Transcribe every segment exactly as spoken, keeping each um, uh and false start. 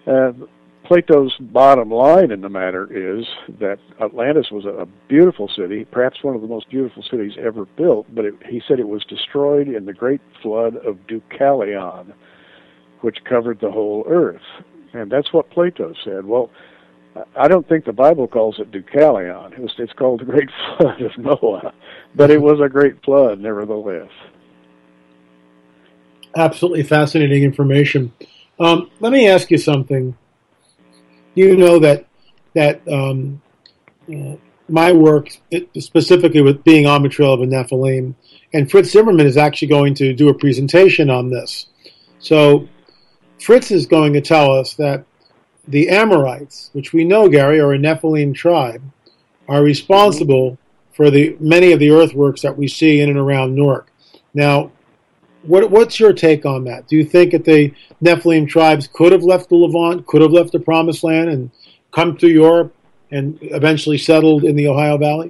Uh, Plato's bottom line in the matter is that Atlantis was a beautiful city, perhaps one of the most beautiful cities ever built, but it, he said it was destroyed in the great flood of Deucalion, which covered the whole earth. And that's what Plato said. Well, I don't think the Bible calls it Deucalion. It was, it's called the Great Flood of Noah, but it was a great flood nevertheless. Absolutely fascinating information. Um, let me ask you something. You know that that um, uh, my work, it, specifically with being on Betrayal of a Nephilim, and Fritz Zimmerman is actually going to do a presentation on this. So Fritz is going to tell us that the Amorites, which we know, Gary, are a Nephilim tribe, are responsible for the many of the earthworks that we see in and around Newark. Now, what, what's your take on that? Do you think that the Nephilim tribes could have left the Levant, could have left the Promised Land, and come to Europe and eventually settled in the Ohio Valley?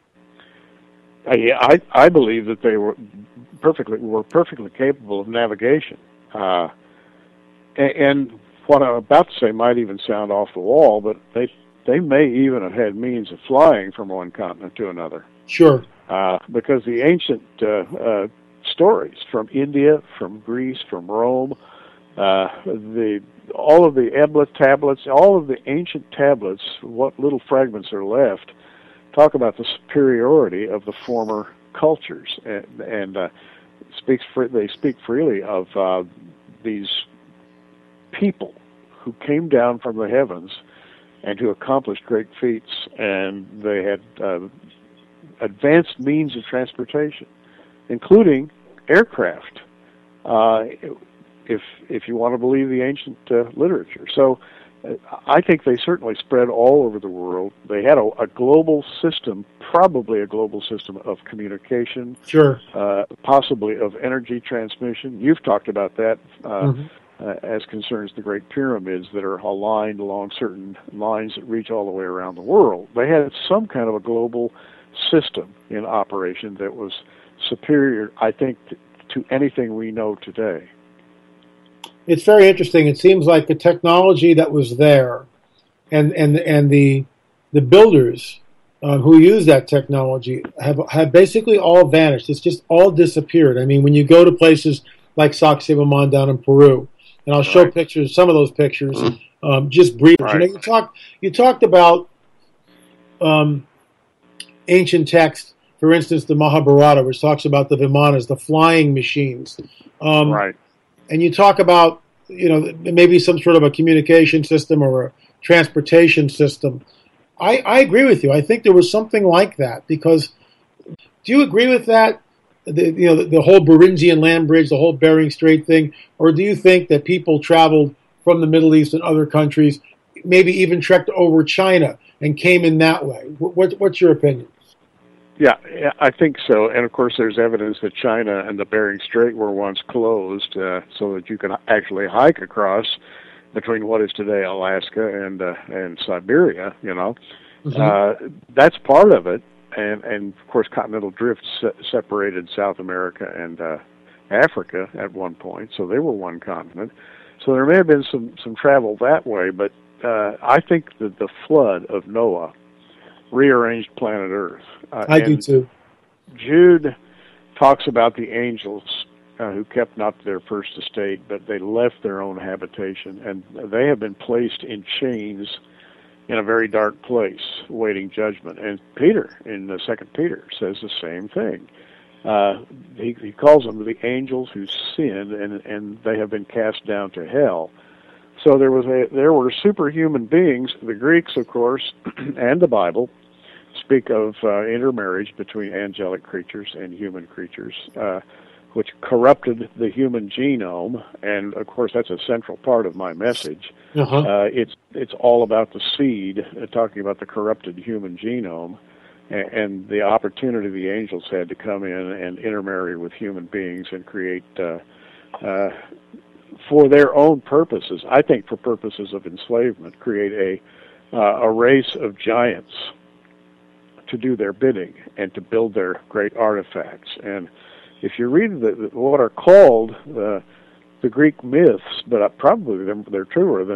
Uh, yeah, I I believe that they were perfectly were perfectly capable of navigation, uh, and, and what I'm about to say might even sound off the wall, but they they may even have had means of flying from one continent to another. Sure, uh, because the ancient uh, uh, stories from India, from Greece, from Rome, uh, the all of the Ebla tablets, all of the ancient tablets, what little fragments are left, talk about the superiority of the former cultures, and, and uh, speaks for, they speak freely of uh, these people who came down from the heavens and who accomplished great feats, and they had uh, advanced means of transportation, including aircraft, uh, if if you want to believe the ancient uh, literature. So uh, I think they certainly spread all over the world. They had a, a global system, probably a global system of communication, sure, uh, possibly of energy transmission. You've talked about that uh, mm-hmm. uh, as concerns the Great Pyramids that are aligned along certain lines that reach all the way around the world. They had some kind of a global system in operation that was superior, I think, to, to anything we know today. It's very interesting. It seems like the technology that was there, and and and the the builders uh, who use that technology have have basically all vanished. It's just all disappeared. I mean, when you go to places like Sacsayhuaman down in Peru, and I'll show Right. pictures, some of those pictures, um, just brief. Right. You know, you talked you talked about um, ancient texts. For instance, the Mahabharata, which talks about the Vimanas, the flying machines. Um, right. And you talk about, you know, maybe some sort of a communication system or a transportation system. I, I agree with you. I think there was something like that because, do you agree with that? The, you know, the, the whole Beringian land bridge, the whole Bering Strait thing, or do you think that people traveled from the Middle East and other countries, maybe even trekked over China and came in that way? What, what's your opinion? Yeah, I think so. And of course, there's evidence that China and the Bering Strait were once closed, uh, so that you could actually hike across between what is today Alaska and uh, and Siberia. You know, mm-hmm. uh, that's part of it. And and of course, continental drift se- separated South America and uh, Africa at one point, so they were one continent. So there may have been some some travel that way, but uh, I think that the flood of Noah rearranged planet Earth. Uh, I do too. Jude talks about the angels uh, who kept not their first estate, but they left their own habitation, and they have been placed in chains in a very dark place, waiting judgment. And Peter, in the Second Peter, says the same thing. Uh, he, he calls them the angels who sinned, and and they have been cast down to hell. So there was a there were superhuman beings. The Greeks, of course, and the Bible speak of uh, intermarriage between angelic creatures and human creatures, uh, which corrupted the human genome. And of course, that's a central part of my message. Uh-huh. Uh, it's it's all about the seed, uh, talking about the corrupted human genome, and, and the opportunity the angels had to come in and intermarry with human beings and create. Uh, uh, for their own purposes, I think for purposes of enslavement, create a uh, a race of giants to do their bidding and to build their great artifacts. And if you read the, the, what are called uh, the Greek myths, but probably they're, they're truer than